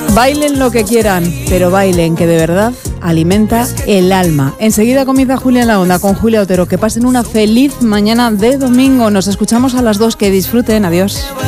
Bailen lo que quieran, pero bailen, que de verdad alimenta el alma. Enseguida comienza Julia en la Onda con Julia Otero. Que pasen una feliz mañana de domingo. Nos escuchamos a las 2. Que disfruten. Adiós.